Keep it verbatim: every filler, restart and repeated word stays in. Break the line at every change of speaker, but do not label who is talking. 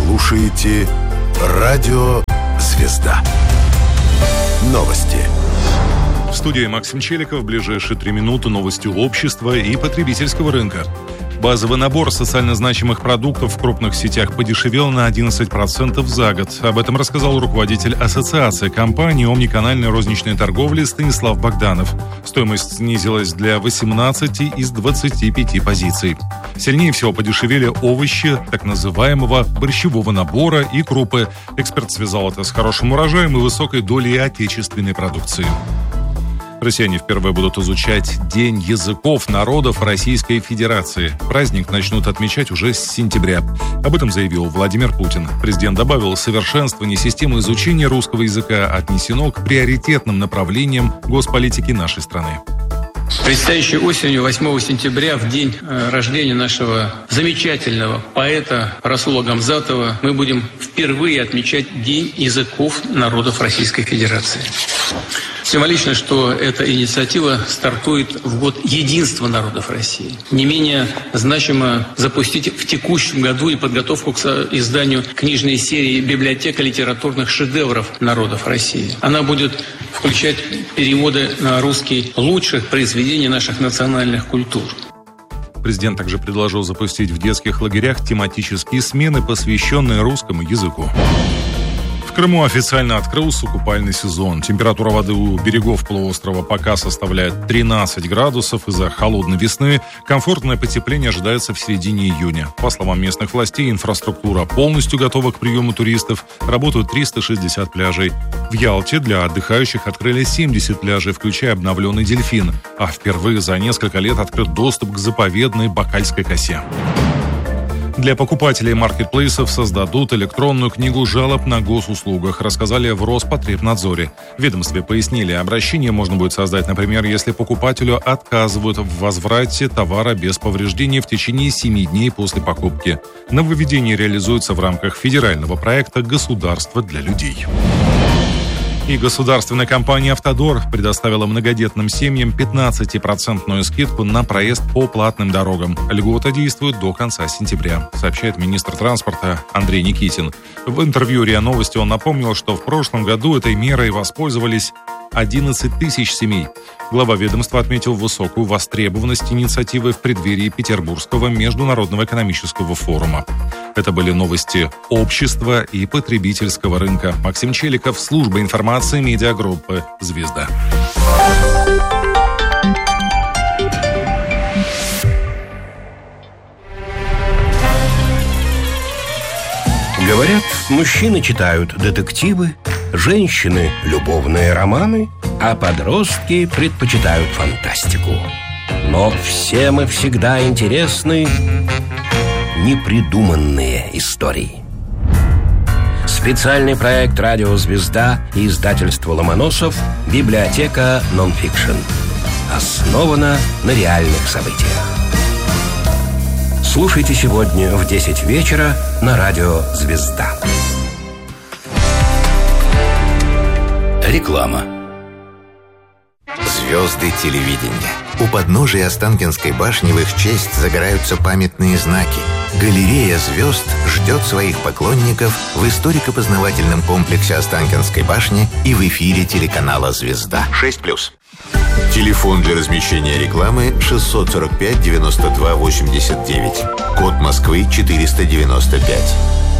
слушаете радио «Звезда». Новости.
В студии Максим Челиков. В ближайшие три минуты новости общества и потребительского рынка. Базовый набор социально значимых продуктов в крупных сетях подешевел на одиннадцать процентов за год. Об этом рассказал руководитель Ассоциации компаний омниканальной розничной торговли Станислав Богданов. Стоимость снизилась для восемнадцати из двадцати пяти позиций. Сильнее всего подешевели овощи так называемого борщевого набора и крупы. Эксперт связал это с хорошим урожаем и высокой долей отечественной продукции. Россияне впервые будут изучать День языков народов Российской Федерации. Праздник начнут отмечать уже с сентября. Об этом заявил Владимир Путин. Президент добавил, совершенствование системы изучения русского языка отнесено к приоритетным направлениям госполитики нашей страны.
Предстоящей осенью, восьмого сентября, в день рождения нашего замечательного поэта Расула Гамзатова, мы будем впервые отмечать День языков народов Российской Федерации. Символично, что эта инициатива стартует в год единства народов России. Не менее значимо запустить в текущем году и подготовку к изданию книжной серии «Библиотека литературных шедевров народов России». Она будет включать переводы на русский лучших произведений наших национальных культур.
Президент также предложил запустить в детских лагерях тематические смены, посвященные русскому языку. В Крыму официально открылся купальный сезон. Температура воды у берегов полуострова пока составляет тринадцать градусов из-за холодной весны. Комфортное потепление ожидается в середине июня. По словам местных властей, инфраструктура полностью готова к приему туристов. Работают триста шестьдесят пляжей. В Ялте для отдыхающих открыли семьдесят пляжей, включая обновленный «Дельфин». А впервые за несколько лет открыт доступ к заповедной Бакальской косе. Для покупателей маркетплейсов создадут электронную книгу жалоб на госуслугах, рассказали в Роспотребнадзоре. В ведомстве пояснили, обращение можно будет создать, например, если покупателю отказывают в возврате товара без повреждений в течение семи дней после покупки. Нововведение реализуется в рамках федерального проекта «Государство для людей». И государственная компания «Автодор» предоставила многодетным семьям пятнадцатипроцентную скидку на проезд по платным дорогам. Льгота действует до конца сентября, сообщает министр транспорта Андрей Никитин. В интервью РИА Новости он напомнил, что в прошлом году этой мерой воспользовались одиннадцать тысяч семей. Глава ведомства отметил высокую востребованность инициативы в преддверии Петербургского международного экономического форума. Это были новости общества и потребительского рынка. Максим Челиков, служба информации медиагруппы «Звезда».
Говорят, мужчины читают детективы, женщины – любовные романы, а подростки предпочитают фантастику. Но всем и всегда интересны непридуманные истории. Специальный проект «Радио Звезда» и издательство «Ломоносов» «Библиотека нонфикшн». Основана на реальных событиях. Слушайте сегодня в десять вечера на радио «Звезда».
Реклама. Звезды телевидения. У подножия Останкинской башни в их честь загораются памятные знаки. Галерея звезд ждет своих поклонников в историко-познавательном комплексе Останкинской башни и в эфире телеканала «Звезда». шесть плюс. Телефон для размещения рекламы шестьсот сорок пять девяносто два восемьдесят девять. Код Москвы четыреста девяносто пять.